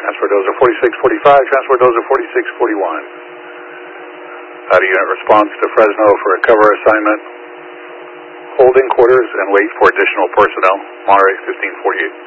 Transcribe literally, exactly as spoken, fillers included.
Transport dozer forty-six forty-five, Transport dozer forty-six forty-one. Data unit response to Fresno for a cover assignment. Hold in quarters and wait for additional personnel. Monterey fifteen forty-eight.